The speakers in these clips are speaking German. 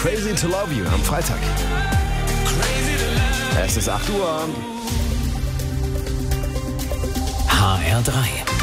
Crazy to Love You am Freitag. Es ist 8 Uhr. HR3.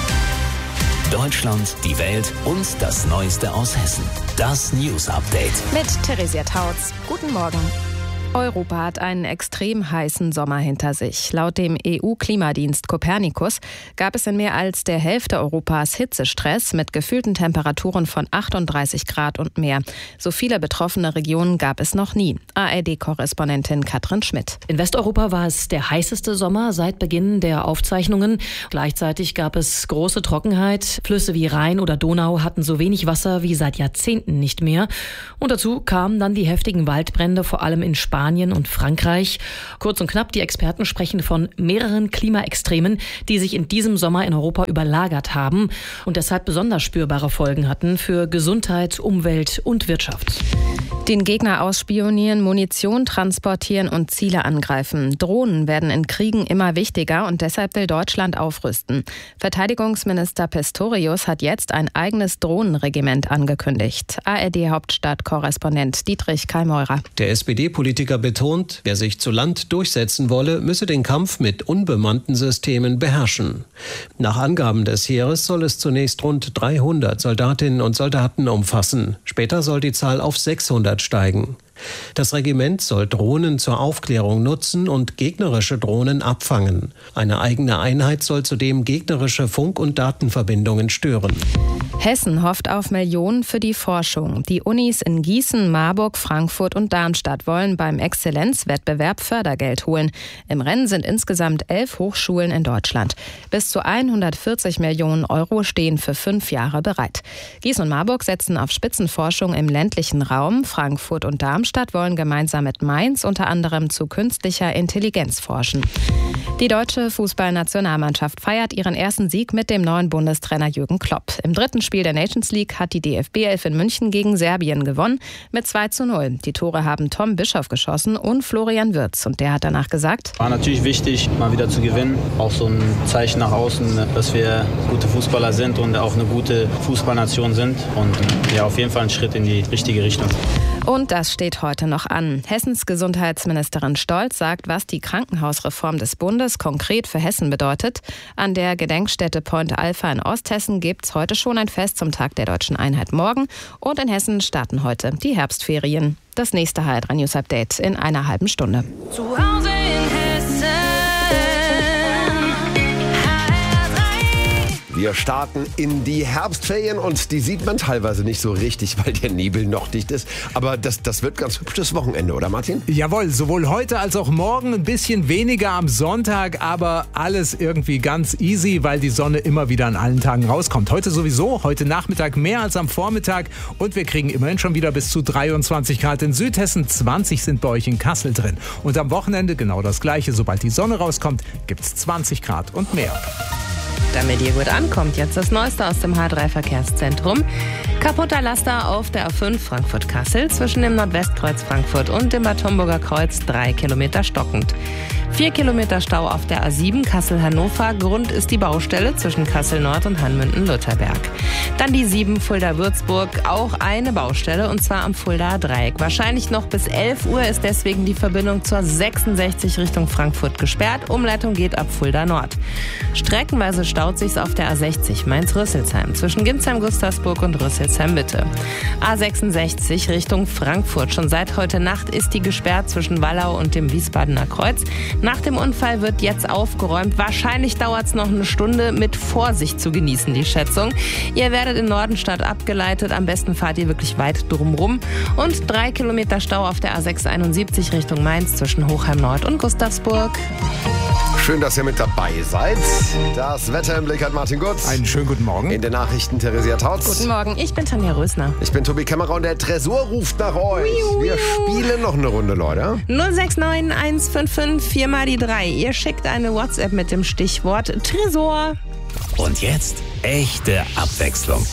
Deutschland, die Welt und das Neueste aus Hessen. Das News Update. Mit Theresia Tautz. Guten Morgen. Europa hat einen extrem heißen Sommer hinter sich. Laut dem EU-Klimadienst Copernicus gab es in mehr als der Hälfte Europas Hitzestress mit gefühlten Temperaturen von 38 Grad und mehr. So viele betroffene Regionen gab es noch nie. ARD-Korrespondentin Katrin Schmidt. In Westeuropa war es der heißeste Sommer seit Beginn der Aufzeichnungen. Gleichzeitig gab es große Trockenheit. Flüsse wie Rhein oder Donau hatten so wenig Wasser wie seit Jahrzehnten nicht mehr. Und dazu kamen dann die heftigen Waldbrände, vor allem in Spanien und Frankreich. Kurz und knapp, die Experten sprechen von mehreren Klimaextremen, die sich in diesem Sommer in Europa überlagert haben und deshalb besonders spürbare Folgen hatten für Gesundheit, Umwelt und Wirtschaft. Den Gegner ausspionieren, Munition transportieren und Ziele angreifen. Drohnen werden in Kriegen immer wichtiger und deshalb will Deutschland aufrüsten. Verteidigungsminister Pistorius hat jetzt ein eigenes Drohnenregiment angekündigt. ARD-Hauptstadt-Korrespondent Dietrich Kallmeurer. Der SPD-Politiker betont, wer sich zu Land durchsetzen wolle, müsse den Kampf mit unbemannten Systemen beherrschen. Nach Angaben des Heeres soll es zunächst rund 300 Soldatinnen und Soldaten umfassen. Später soll die Zahl auf 600 steigen. Das Regiment soll Drohnen zur Aufklärung nutzen und gegnerische Drohnen abfangen. Eine eigene Einheit soll zudem gegnerische Funk- und Datenverbindungen stören. Hessen hofft auf Millionen für die Forschung. Die Unis in Gießen, Marburg, Frankfurt und Darmstadt wollen beim Exzellenzwettbewerb Fördergeld holen. Im Rennen sind insgesamt 11 Hochschulen in Deutschland. Bis zu 140 Millionen Euro stehen für 5 Jahre bereit. Gießen und Marburg setzen auf Spitzenforschung im ländlichen Raum. Frankfurt und Darmstadt wollen gemeinsam mit Mainz unter anderem zu künstlicher Intelligenz forschen. Die deutsche Fußballnationalmannschaft feiert ihren ersten Sieg mit dem neuen Bundestrainer Jürgen Klopp. Im dritten Spiel der Nations League hat die DFB 11 in München gegen Serbien gewonnen mit 2:0. Die Tore haben Tom Bischoff geschossen und Florian Wirtz. Und der hat danach gesagt: War natürlich wichtig, mal wieder zu gewinnen. Auch so ein Zeichen nach außen, dass wir gute Fußballer sind und auch eine gute Fußballnation sind. Und ja, auf jeden Fall ein Schritt in die richtige Richtung. Und das steht heute noch an. Hessens Gesundheitsministerin Stolz sagt, was die Krankenhausreform des Bundes konkret für Hessen bedeutet. An der Gedenkstätte Point Alpha in Osthessen gibt es heute schon ein Fest zum Tag der Deutschen Einheit morgen. Und in Hessen starten heute die Herbstferien. Das nächste HR3 News Update in einer halben Stunde. Zu Hause in Hessen. Wir starten in die Herbstferien und die sieht man teilweise nicht so richtig, weil der Nebel noch dicht ist. Aber das wird ganz hübsches Wochenende, oder Martin? Jawohl, sowohl heute als auch morgen ein bisschen weniger am Sonntag, aber alles irgendwie ganz easy, weil die Sonne immer wieder an allen Tagen rauskommt. Heute sowieso, heute Nachmittag mehr als am Vormittag und wir kriegen immerhin schon wieder bis zu 23 Grad in Südhessen, 20 sind bei euch in Kassel drin. Und am Wochenende genau das Gleiche, sobald die Sonne rauskommt, gibt es 20 Grad und mehr. Damit ihr gut ankommt, jetzt das Neueste aus dem H3-Verkehrszentrum. Kaputter Laster auf der A5 Frankfurt-Kassel zwischen dem Nordwestkreuz Frankfurt und dem Bad Homburger Kreuz 3 Kilometer stockend. 4 Kilometer Stau auf der A7 Kassel-Hannover. Grund ist die Baustelle zwischen Kassel-Nord und Hanmünden-Lutherberg. Dann die 7 Fulda-Würzburg, auch eine Baustelle und zwar am Fuldaer Dreieck. Wahrscheinlich noch bis 11 Uhr ist deswegen die Verbindung zur 66 Richtung Frankfurt gesperrt. Umleitung geht ab Fulda Nord. Streckenweise staut sich's auf der A60 Mainz-Rüsselsheim zwischen Ginsheim-Gustavsburg und Rüsselsheim-Mitte. A66 Richtung Frankfurt. Schon seit heute Nacht ist die gesperrt zwischen Wallau und dem Wiesbadener Kreuz. Nach dem Unfall wird jetzt aufgeräumt. Wahrscheinlich dauert es noch eine Stunde. Mit Vorsicht zu genießen, die Schätzung. Ihr werdet in Nordenstadt abgeleitet. Am besten fahrt ihr wirklich weit drumrum. Und 3 Kilometer Stau auf der A671 Richtung Mainz zwischen Hochheim Nord und Gustavsburg. Schön, dass ihr mit dabei seid. Das Wetter im Blick hat Martin Gutz. Einen schönen guten Morgen. In den Nachrichten Theresia Tautz. Guten Morgen, ich bin Tanja Rösner. Ich bin Tobi Kämmerer und der Tresor ruft nach euch. Wir spielen noch eine Runde, Leute. 069 155 4 mal die 3. Ihr schickt eine WhatsApp mit dem Stichwort Tresor. Und jetzt echte Abwechslung.